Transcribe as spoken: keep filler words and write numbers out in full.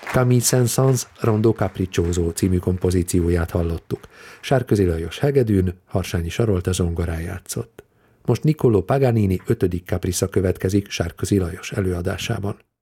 Camille Saint-Saëns Rondo Capriccioso című kompozícióját hallottuk. Sárközi Lajos hegedűn, Harsányi Sarolta zongorán játszott. Most Niccolò Paganini ötödik Capriccia következik Sárközi Lajos előadásában.